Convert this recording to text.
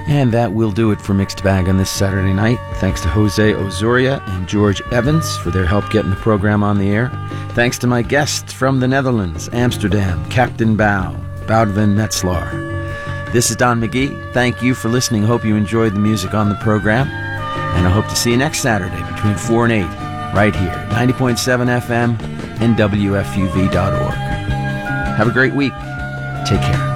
And that will do it for Mixed Bag on this Saturday night. Thanks to Jose Ozoria and George Evans for their help getting the program on the air. Thanks to my guests from the Netherlands, Amsterdam, Captain Bao, Boudewijn Metzelaar. This is Don McGee. Thank you for listening. Hope you enjoyed the music on the program. And I hope to see you next Saturday between 4 and 8, right here, 90.7 FM and WFUV.org. Have a great week. Take care.